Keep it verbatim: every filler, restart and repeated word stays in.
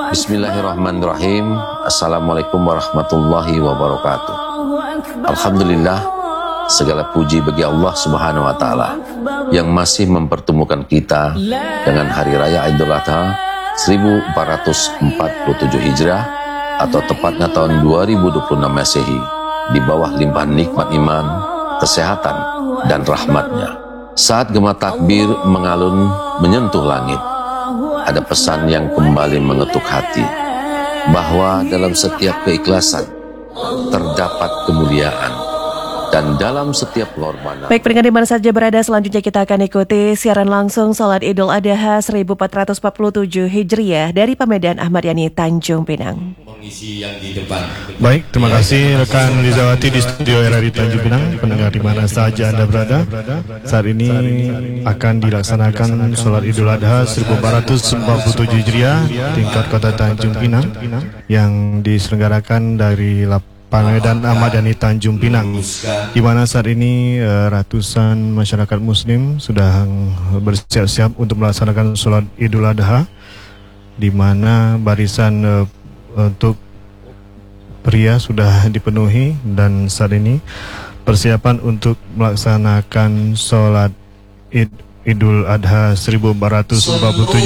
Bismillahirrahmanirrahim. Assalamualaikum warahmatullahi wabarakatuh. Alhamdulillah, segala puji bagi Allah Subhanahu wa Ta'ala yang masih mempertemukan kita dengan hari raya Idul Adha seribu empat ratus empat puluh tujuh Hijriah atau tepatnya tahun dua ribu dua puluh enam Masehi, di bawah limpahan nikmat iman, kesehatan, dan rahmatnya. Saat gema takbir mengalun menyentuh langit, ada pesan yang kembali mengetuk hati, bahwa dalam setiap keikhlasan terdapat kemuliaan, dan dalam setiap pengorbanan. Baik, pendengar di mana saja berada, selanjutnya kita akan ikuti siaran langsung Salat Idul Adha seribu empat ratus empat puluh tujuh Hijriah dari Pamedan Ahmad Yani, Tanjung Pinang. Yang di depan. Baik, terima kasih rekan Rizawati di studio R R I Tanjung Pinang. Pendengar di mana saja Anda berada, saat ini akan dilaksanakan Salat Idul Adha seribu empat ratus empat puluh tujuh Hijriah tingkat Kota Tanjung Pinang yang diselenggarakan dari Pamedan Ahmad Yani Tanjung Pinang, di mana saat ini uh, ratusan masyarakat Muslim sudah bersiap-siap untuk melaksanakan Salat Idul Adha, di mana barisan uh, untuk pria sudah dipenuhi, dan saat ini persiapan untuk melaksanakan Salat Id Idul Adha seribu empat ratus empat puluh tujuh